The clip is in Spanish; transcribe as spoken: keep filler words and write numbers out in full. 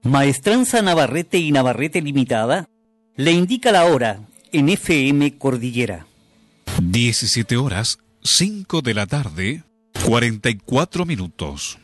Maestranza Navarrete y Navarrete Limitada le indica la hora en F M Cordillera. diecisiete horas, cinco de la tarde, cuarenta y cuatro minutos.